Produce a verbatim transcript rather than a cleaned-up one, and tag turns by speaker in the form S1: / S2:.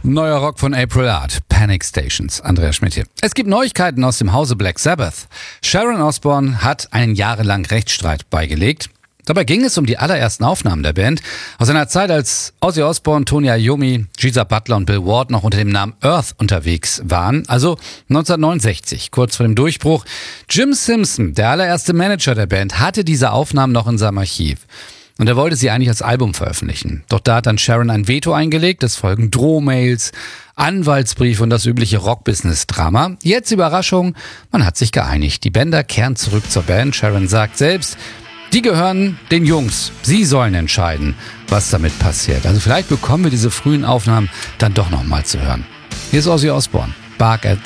S1: Neuer Rock von April Art, Panic Stations, Andreas Schmidt hier. Es gibt Neuigkeiten aus dem Hause Black Sabbath. Sharon Osbourne hat einen jahrelangen Rechtsstreit beigelegt. Dabei ging es um die allerersten Aufnahmen der Band. Aus einer Zeit, als Ozzy Osbourne, Tony Iommi, Geezer Butler und Bill Ward noch unter dem Namen Earth unterwegs waren. Also neunzehnhundertneunundsechzig, kurz vor dem Durchbruch. Jim Simpson, der allererste Manager der Band, hatte diese Aufnahmen noch in seinem Archiv. Und er wollte sie eigentlich als Album veröffentlichen. Doch da hat dann Sharon ein Veto eingelegt. Es folgen Drohmails, Anwaltsbriefe und das übliche Rock-Business-Drama. Jetzt Überraschung, man hat sich geeinigt. Die Bänder kehren zurück zur Band. Sharon sagt selbst, die gehören den Jungs. Sie sollen entscheiden, was damit passiert. Also vielleicht bekommen wir diese frühen Aufnahmen dann doch nochmal zu hören. Hier ist Ozzy Osbourne, Bark at